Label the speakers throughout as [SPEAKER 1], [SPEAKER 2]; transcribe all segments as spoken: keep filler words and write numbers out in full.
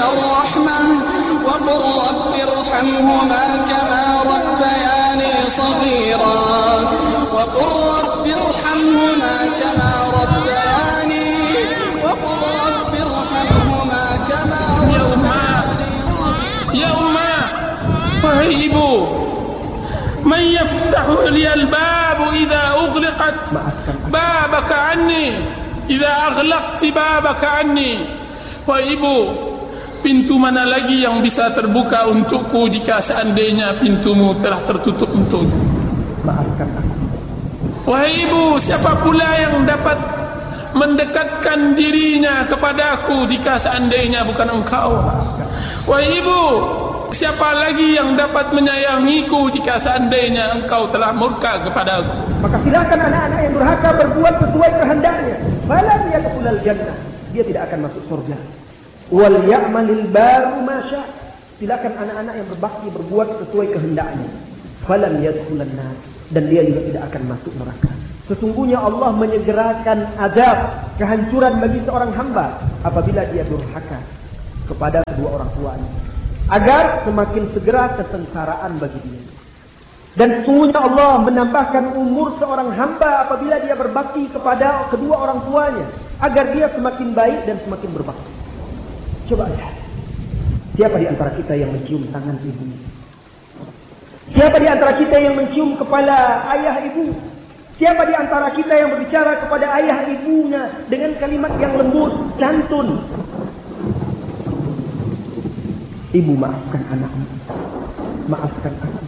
[SPEAKER 1] الرحمة وقل رب ارحمهما كما ربياني صغيرا وقل رب ارحمهما كما ربياني وقل رب ارحمهما كما ربياني صغيرا.
[SPEAKER 2] يا أمة وهي ibu, من يفتح لي الباب إذا أغلقت بابك عني إذا أغلقت بابك عني. Wahai ibu, pintu mana lagi yang bisa terbuka untukku jika seandainya pintumu telah tertutup untukku?
[SPEAKER 3] Maafkan aku.
[SPEAKER 2] Wahai ibu, siapa pula yang dapat mendekatkan dirinya kepadaku jika seandainya bukan engkau? Wahai ibu, siapa lagi yang dapat menyayangiku jika seandainya engkau telah murka kepadaku?
[SPEAKER 3] Maka silakan anak-anak yang durhaka berbuat sesuai kehendaknya. Falam yadkhulul jannah, dia tidak akan masuk surga. Wal ya'malil baru ma syaa, silakan anak-anak yang berbakti berbuat sesuai kehendaknya. Falam yadkhulan nar, dan dia juga tidak akan masuk neraka. Sesungguhnya Allah menyegerakan azab, kehancuran bagi seorang hamba apabila dia durhaka kepada kedua orang tuanya, agar semakin segera kesengsaraan bagi dia. Dan sesungguhnya Allah menambahkan umur seorang hamba apabila dia berbakti kepada kedua orang tuanya, agar dia semakin baik dan semakin berbakti. Coba lihat, siapa di antara kita yang mencium tangan ibunya? Siapa di antara kita yang mencium kepala ayah ibu? Siapa di antara kita yang berbicara kepada ayah ibunya dengan kalimat yang lembut, santun? Ibu, maafkan anakmu, maafkan aku.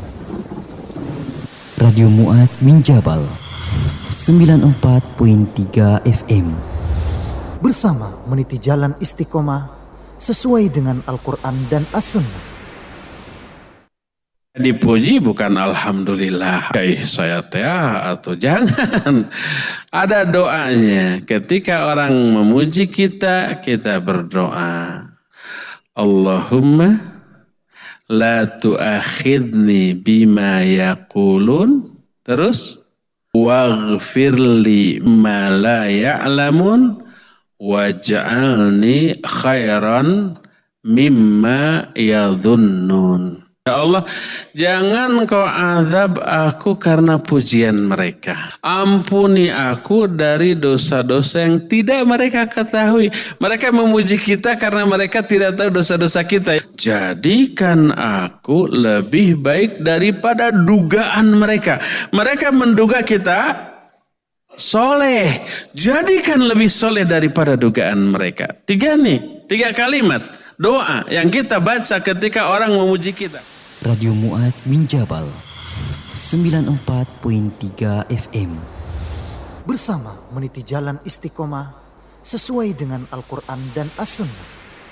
[SPEAKER 4] Radio Mu'adz min Jabal sembilan puluh empat koma tiga F M.
[SPEAKER 5] Bersama meniti jalan istiqomah sesuai dengan Al-Quran dan As-Sunnah.
[SPEAKER 6] Dipuji bukan alhamdulillah kayak saya teh atau jangan. Ada doanya. Ketika orang memuji kita, kita berdoa. Allahumma la tu'akhidni bima yaqulun. Terus waghfirli ma la ya'lamun waj'alni khairan mimma yadhunnun. Ya Allah, jangan kau azab aku karena pujian mereka. Ampuni aku dari dosa-dosa yang tidak mereka ketahui. Mereka memuji kita karena mereka tidak tahu dosa-dosa kita. Jadikan aku lebih baik daripada dugaan mereka. Mereka menduga kita soleh, jadikan lebih soleh daripada dugaan mereka. Tiga nih, tiga kalimat doa yang kita baca ketika orang memuji kita.
[SPEAKER 4] Radio Mu'adz min Jabal sembilan puluh empat koma tiga F M.
[SPEAKER 5] Bersama meniti jalan istiqomah sesuai dengan Al-Quran dan As-Sunnah.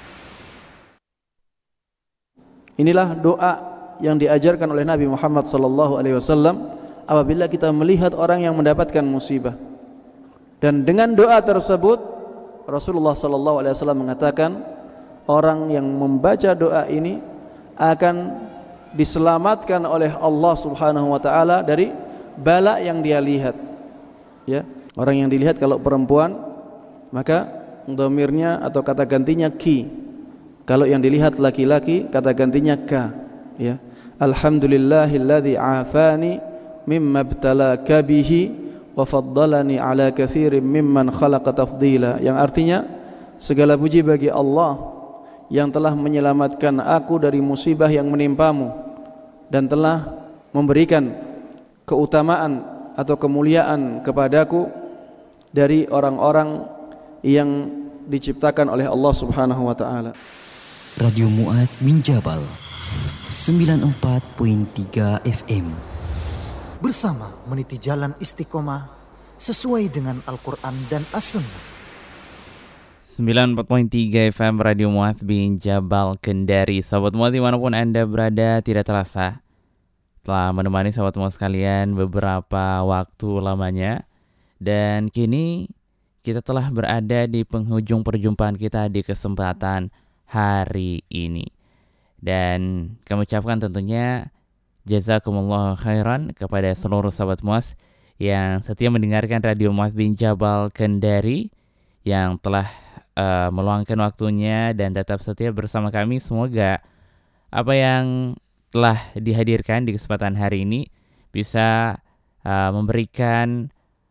[SPEAKER 7] Inilah doa yang diajarkan oleh Nabi Muhammad sallallahu alaihi wasallam apabila kita melihat orang yang mendapatkan musibah. Dan dengan doa tersebut Rasulullah sallallahu alaihi wasallam mengatakan orang yang membaca doa ini akan diselamatkan oleh Allah Subhanahu wa taala dari bala yang dia lihat. Ya, orang yang dilihat kalau perempuan maka dhamirnya atau kata gantinya ki. Kalau yang dilihat laki-laki kata gantinya ka, ya. Alhamdulillahilladzi afani mimma ibtalaka bihi wa faddalani ala katsirin mimman khalaqa tafdila, yang artinya segala puji bagi Allah yang telah menyelamatkan aku dari musibah yang menimpamu dan telah memberikan keutamaan atau kemuliaan kepadaku dari orang-orang yang diciptakan oleh Allah Subhanahu wa taala.
[SPEAKER 4] Radio Mu'adz min Jabal sembilan puluh empat koma tiga F M.
[SPEAKER 5] Bersama meniti jalan istiqomah sesuai dengan Al-Quran dan As-Sunnah.
[SPEAKER 8] sembilan puluh empat koma tiga F M Radio Mu'adz bin Jabal Kendari. Sahabat Mu'adz dimanapun Anda berada, tidak terasa telah menemani sahabat Mu'adz sekalian beberapa waktu lamanya. Dan kini kita telah berada di penghujung perjumpaan kita di kesempatan hari ini. Dan kami ucapkan tentunya jazakumullah khairan kepada seluruh sahabat Mu'adz yang setia mendengarkan Radio Mu'adz bin Jabal Kendari, yang telah uh, meluangkan waktunya dan tetap setia bersama kami. Semoga apa yang telah dihadirkan di kesempatan hari ini bisa uh, memberikan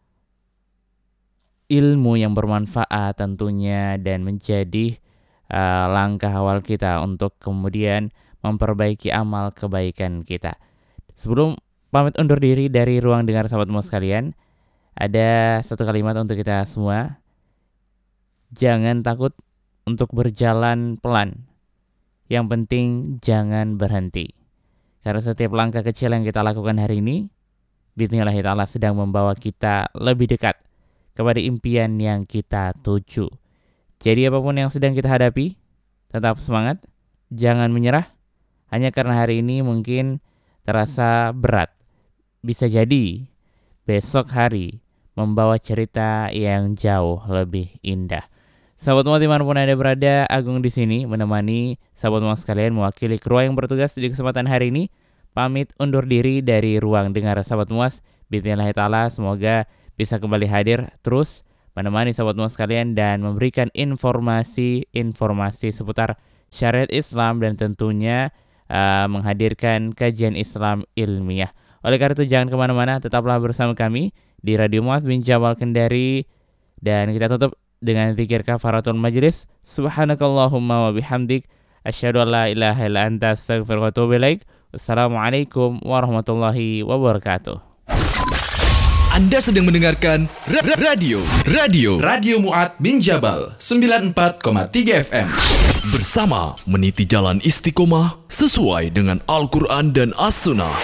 [SPEAKER 8] ilmu yang bermanfaat tentunya dan menjadi uh, langkah awal kita untuk kemudian memperbaiki amal kebaikan kita. Sebelum pamit undur diri dari ruang dengar sahabat semua sekalian, ada satu kalimat untuk kita semua. Jangan takut untuk berjalan pelan. Yang penting jangan berhenti. Karena setiap langkah kecil yang kita lakukan hari ini, bismillah ta'ala sedang membawa kita lebih dekat kepada impian yang kita tuju. Jadi apapun yang sedang kita hadapi, tetap semangat, jangan menyerah. Hanya karena hari ini mungkin terasa berat. Bisa jadi besok hari membawa cerita yang jauh lebih indah. Sahabat Muat dimanapun Anda berada, Agung di sini menemani sahabat Muat sekalian mewakili kru yang bertugas di kesempatan hari ini. Pamit undur diri dari ruang dengar sahabat Muat. Bismillah ta'ala, semoga bisa kembali hadir terus menemani sahabat Muat sekalian dan memberikan informasi-informasi seputar syariat Islam dan tentunya uh, menghadirkan kajian Islam ilmiah. Oleh karena itu jangan kemana-mana, tetaplah bersama kami di Radio Muat bin Jabal Kendari. Dan kita tutup dengan zikir kafaratul majlis. Subhanakallahumma wa bihamdik, asyhadu an la ilaha illa anta, astaghfiruka wa atubu ilaik. Wassalamualaikum warahmatullahi wabarakatuh.
[SPEAKER 9] Anda sedang mendengarkan ra- ra- radio Radio Radio Muat bin Jabal sembilan puluh empat koma tiga F M. Bersama meniti jalan istiqomah sesuai dengan Al-Quran dan As-Sunnah.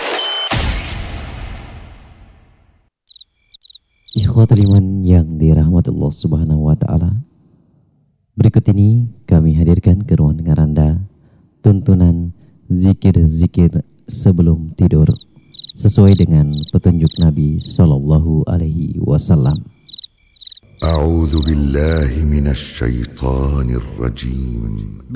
[SPEAKER 4] Ikhwatul iman yang dirahmati Allah Subhanahu wa taala. Berikut ini kami hadirkan ke ruang dengar Anda tuntunan zikir-zikir sebelum tidur sesuai dengan petunjuk Nabi sallallahu alaihi wasallam.
[SPEAKER 10] A'udzu billahi minasy syaithanir rajim.